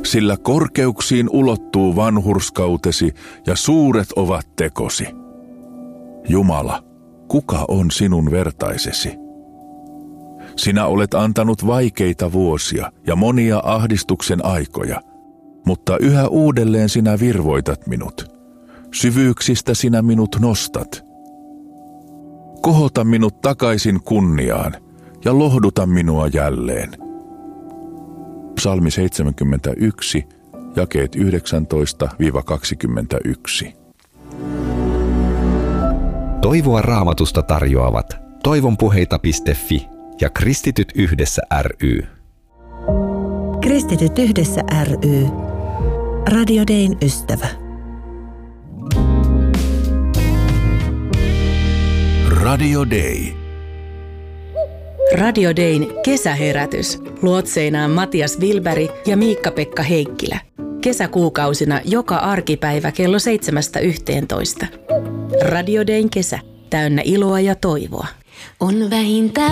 sillä korkeuksiin ulottuu vanhurskautesi ja suuret ovat tekosi. Jumala, kuka on sinun vertaisesi? Sinä olet antanut vaikeita vuosia ja monia ahdistuksen aikoja, mutta yhä uudelleen sinä virvoitat minut. Syvyyksistä sinä minut nostat. Kohota minut takaisin kunniaan ja lohduta minua jälleen. Psalmi 71, jakeet 19-21. Toivoa Raamatusta tarjoavat toivonpuheita.fi ja Kristityt yhdessä ry. Kristityt yhdessä ry. Radio Dayn ystävä. Radio Day. Radio Dayn kesäherätys. Luotseinaan Matias Wilberg ja Miikka-Pekka Heikkilä. Kesäkuukausina joka arkipäivä kello 7-11. Radio Dayn kesä. Täynnä iloa ja toivoa. On vähintään